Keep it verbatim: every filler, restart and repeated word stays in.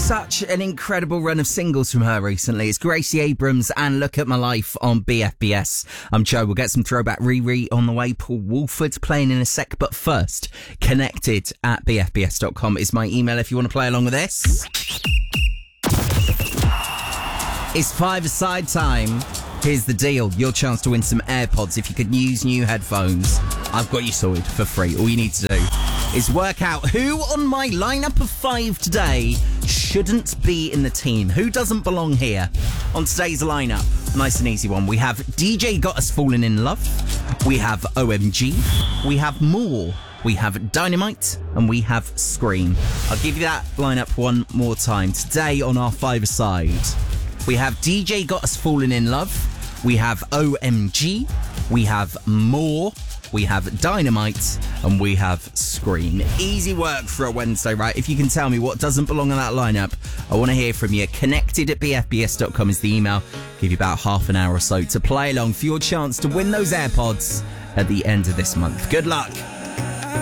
Such an incredible run of singles from her recently. It's Gracie Abrams and Look at My Life on B F B S. I'm Joe. We'll get some throwback Riri on the way. Paul Woolford playing in a sec. But first, connected at b f b s dot com is my email if you want to play along with this. It's five-a-side time. Here's the deal. Your chance to win some AirPods if you could use new headphones. I've got you sorted for free. All you need to do is work out who on my lineup of five today shouldn't be in the team. Who doesn't belong here on today's lineup? Nice and easy one. We have D J Got Us Falling in Love. We have O M G. We have More. We have Dynamite. And we have Scream. I'll give you that lineup one more time. Today on our five-a-side, we have D J Got Us Falling in Love. We have O M G. We have More. We have Dynamite. And we have Scream. Easy work for a Wednesday, right? If you can tell me what doesn't belong in that lineup, I want to hear from you. Connected at b f b s dot com is the email. Give you about half an hour or so to play along for your chance to win those AirPods at the end of this month. Good luck.